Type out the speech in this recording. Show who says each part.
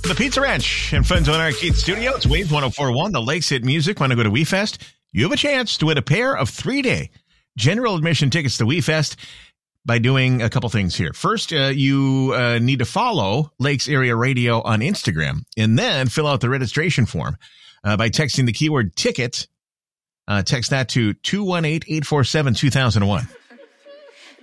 Speaker 1: The Pizza Ranch in Friends on Arcade Studio. It's Wave 104.1, the Lakes Hit Music. Want to go to WeFest? You have a chance to win a pair of 3-day general admission tickets to WeFest by doing a couple things here. First, you need to follow Lakes Area Radio on Instagram and then fill out the registration form by texting the keyword ticket. Text that to 218-847-2001.